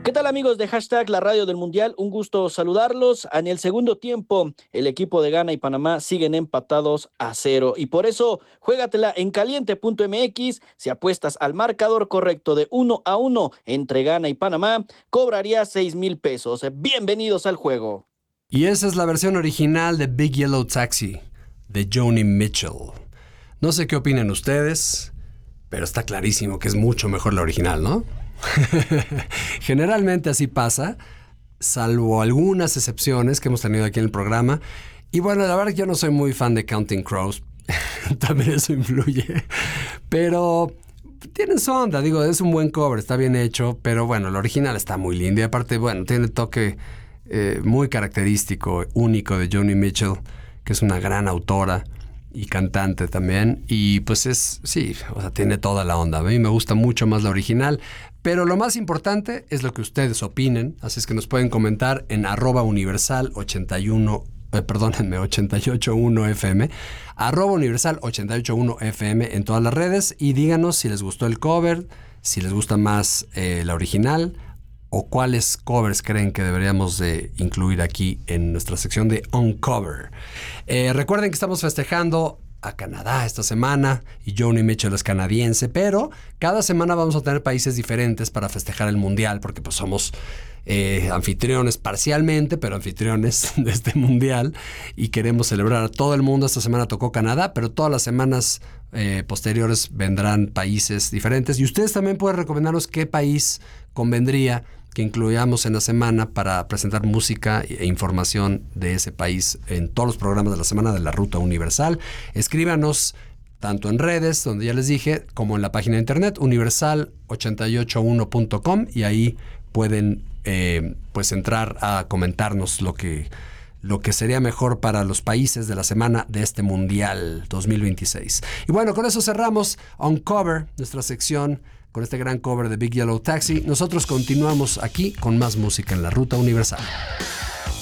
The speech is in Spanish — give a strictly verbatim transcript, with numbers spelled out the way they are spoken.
¿Qué tal, amigos de Hashtag La Radio del Mundial? Un gusto saludarlos. En el segundo tiempo, el equipo de Ghana y Panamá siguen empatados a cero. Y por eso, juégatela en caliente punto m x. Si apuestas al marcador correcto de uno a uno entre Ghana y Panamá, cobrarías seis mil pesos. Bienvenidos al juego. Y esa es la versión original de Big Yellow Taxi, de Joni Mitchell. No sé qué opinan ustedes, pero está clarísimo que es mucho mejor la original, ¿no? Generalmente así pasa, salvo algunas excepciones que hemos tenido aquí en el programa. Y bueno, la verdad que yo no soy muy fan de Counting Crows. También eso influye. Pero tienen su onda, digo, es un buen cover, está bien hecho. Pero bueno, el original está muy lindo. Y aparte, bueno, tiene toque eh, muy característico, único de Joni Mitchell, que es una gran autora y cantante también. Y pues es, sí, o sea, tiene toda la onda. A mí me gusta mucho más la original. Pero lo más importante es lo que ustedes opinen. Así es que nos pueden comentar en arroba universal ochenta y uno, eh, perdónenme, ochenta y ocho punto uno F M. Arroba universal ochenta y ocho punto uno F M en todas las redes. Y díganos si les gustó el cover, si les gusta más eh, la original, o cuáles covers creen que deberíamos de incluir aquí en nuestra sección de Uncover. Eh, recuerden que estamos festejando a Canadá esta semana y Joni Mitchell es canadiense, pero cada semana vamos a tener países diferentes para festejar el Mundial, porque pues somos eh, anfitriones parcialmente, pero anfitriones de este Mundial y queremos celebrar a todo el mundo. Esta semana tocó Canadá, pero todas las semanas eh, posteriores vendrán países diferentes y ustedes también pueden recomendarnos qué país convendría que incluyamos en la semana para presentar música e información de ese país en todos los programas de la semana de la Ruta Universal. Escríbanos tanto en redes, donde ya les dije, como en la página de internet universal ochenta y ocho punto uno punto com, y ahí pueden eh, pues entrar a comentarnos lo que, lo que sería mejor para los países de la semana de este Mundial dos mil veintiséis. Y bueno, con eso cerramos Uncover, nuestra sección, con este gran cover de Big Yellow Taxi. Nosotros continuamos aquí con más música en la Ruta Universal.